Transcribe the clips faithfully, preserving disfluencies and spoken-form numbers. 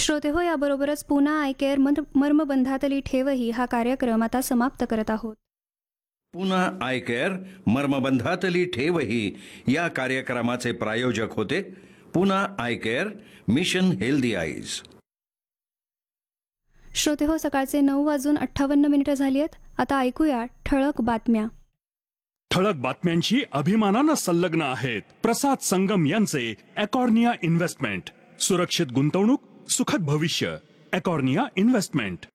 श्रोते हो, याबरोबरच पुन्हा आय केअर मर्मबंधातली ठेवही हा कार्यक्रम आता समाप्त करत आहोत. पुन्हा आय केअर मर्मबंधातली ठेवही या कार्यक्रमाचे प्रायोजक होते पुन्हा I care, mission healthy eyes. श्रोते हो, सकाळचे नऊ वाजून अठ्ठावन्न मिनिटं झाली आहेत. आता ऐकूया ठळक बातम्या. ठळक बातम्यांची अभिमानानं संलग्न आहेत प्रसाद संगम यांचे एकॉर्निया इन्व्हेस्टमेंट. सुरक्षित गुंतवणूक, सुखद भविष्य. एकॉर्निया इन्व्हेस्टमेंट.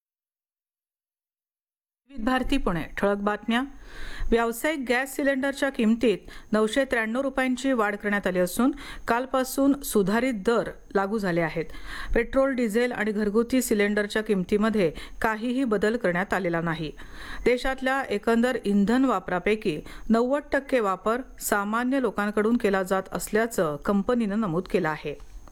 भारती पुणे. ठळक बातम्या. व्यावसायिक गॅस सिलेंडरच्या किमतीत नऊशे त्र्याण्णव रुपयांची वाढ करण्यात आली असून कालपासून सुधारित दर लागू झाले आहेत. पेट्रोल, डिझेल आणि घरगुती सिलेंडरच्या किमतीमध्ये काहीही बदल करण्यात आलेला नाही. देशातल्या एकंदर इंधन वापरापैकी नव्वद टक्के वापर सामान्य लोकांकडून केला जात असल्याचं कंपनीनं नमूद केलं आहे.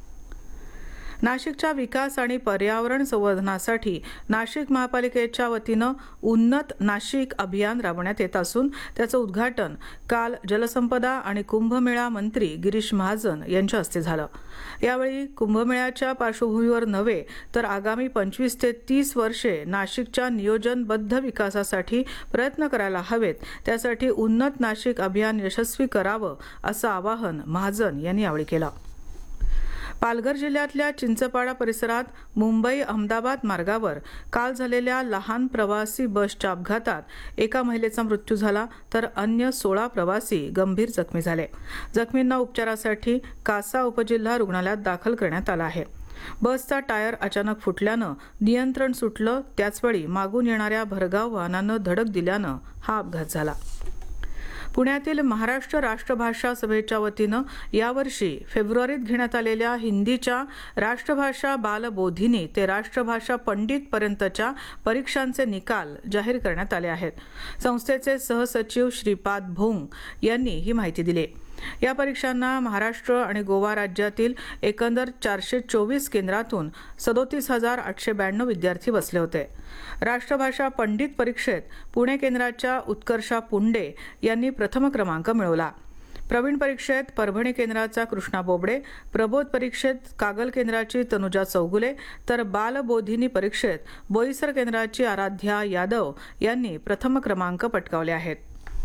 नाशिकच्या विकास आणि पर्यावरण संवर्धनासाठी नाशिक महापालिकेच्या वतीनं उन्नत नाशिक अभियान राबवण्यात येत असून त्याचं उद्घाटन काल जलसंपदा आणि कुंभमेळा मंत्री गिरीश महाजन यांच्या हस्ते झालं. यावेळी कुंभमेळ्याच्या पार्श्वभूमीवर नव्हे तर आगामी पंचवीस ते तीस वर्षे नाशिकच्या नियोजनबद्ध विकासासाठी प्रयत्न करायला हवेत, त्यासाठी उन्नत नाशिक अभियान यशस्वी करावं असं आवाहन महाजन यांनी यावेळी केलं. पालघर जिल्ह्यातल्या चिंचपाडा परिसरात मुंबई अहमदाबाद मार्गावर काल झालेल्या लहान प्रवासी बसच्या अपघातात एका महिलेचा मृत्यू झाला तर अन्य सोळा प्रवासी गंभीर जखमी झाले. जखमींना उपचारासाठी कासा उपजिल्हा रुग्णालयात दाखल करण्यात आलं आहे. बसचा टायर अचानक फुटल्यानं नियंत्रण सुटलं, त्याचवेळी मागून येणाऱ्या भरधाव वाहनानं धडक दिल्यानं हा अपघात झाला. पुण्यातील महाराष्ट्र राष्ट्रभाषा सभेच्या वतीनं यावर्षी फेब्रुवारीत घेण्यात आलेल्या हिंदीच्या राष्ट्रभाषा बालबोधिनी ते राष्ट्रभाषा पंडित पर्यंतच्या परीक्षांचे निकाल जाहीर करण्यात आले आहेत. संस्थेचे सहसचिव श्रीपाद भोंग यांनी ही माहिती दिली. या परीक्षांना महाराष्ट्र आणि गोवा राज्यातील एकंदर चारशे चोवीस केंद्रातून सदोतीस हजार आठशे ब्याण्णव विद्यार्थी बसले होते. राष्ट्रभाषा पंडित परीक्षेत पुणे केंद्राच्या उत्कर्षा पुंडे यांनी प्रथम क्रमांक मिळवला. प्रवीण परीक्षेत परभणी केंद्राचा कृष्णा बोबडे, प्रबोध परीक्षेत कागल केंद्राची तनुजा चौगुले तर बालबोधिनी परीक्षेत बोईसर केंद्राची आराध्या यादव यांनी प्रथम क्रमांक पटकावले आहेत.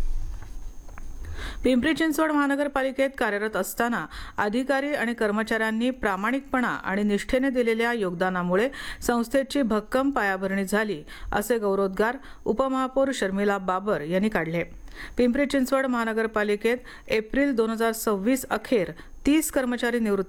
पिंपरी चिंचवड महानगरपालिकेत कार्यरत असताना अधिकारी आणि कर्मचाऱ्यांनी प्रामाणिकपणा आणि निष्ठेने दिलेल्या योगदानामुळे संस्थेची भक्कम पायाभरणी झाली असे गौरवोद्गार उपमहापौर शर्मिला बाबर यांनी काढले. पिंपरी चिंचवड महानगरपालिकेत एप्रिल दोन हजार सव्वीस अखेर तीस कर्मचारी निवृत्त